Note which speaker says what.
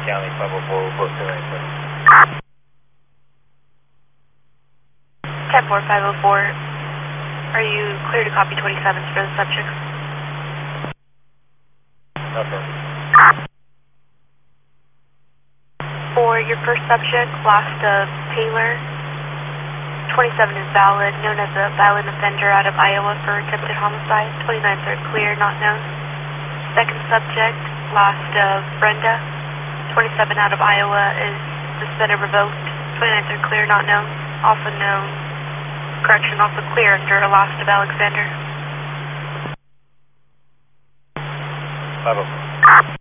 Speaker 1: County 504, report to Ransom.
Speaker 2: 10-4, 504. Are you clear to copy 27s for the subjects?
Speaker 1: Nothing.
Speaker 2: For your first subject, lost of Taylor, 27 is valid, known as a violent offender out of Iowa for attempted homicide. 29s are clear, not known. Second subject, lost of Brenda, 27 out of Iowa, is suspended, revoked. 29s are clear, not known. Also known, correction, also clear under a lost of Alexander.
Speaker 1: 504.